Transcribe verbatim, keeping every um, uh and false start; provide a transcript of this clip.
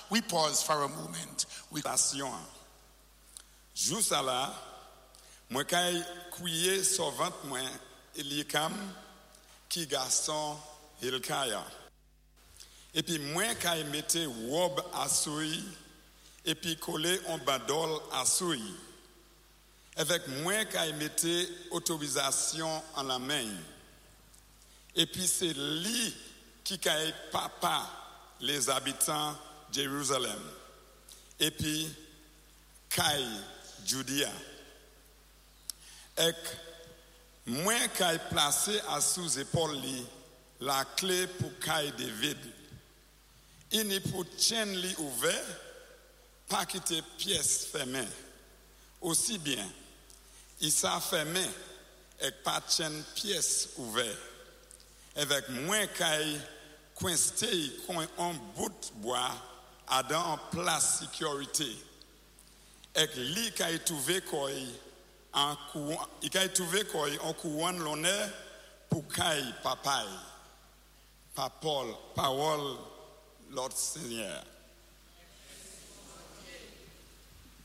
We pause for a moment. We Passion. Jou ça là, moi kay couiller sauvante moi Elikam qui garçon Hilkaya. Et puis moi kay mette robe assoui et puis coller un bandol assoui. Avec moi kay mette autorisation en la main. Et puis c'est lui qui kay papa les habitants de Jérusalem. Et puis kay Judea. Et moi kay placé à sous épaule li la clé pour kay David. Il n'est pour chaîne li ouvert, pas quitter pièce fermée. Aussi bien, il s'a fermé et pas chaîne pièce ouvert. Avec moi kay coincé un bout de bois à dans en place sécurité. Et li kay trouvé quoi en courant, il kay trouvé quoi en courant l'honneur pour kay papaye. Par Paul, parole l'autre Seigneur.